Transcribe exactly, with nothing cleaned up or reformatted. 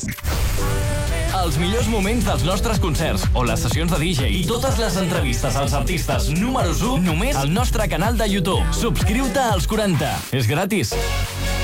Els millors moments dels nostres concerts o les sessions de D J i totes les entrevistes als artistes números u només al nostre canal de YouTube. Subscriu-te als quaranta. És gratis.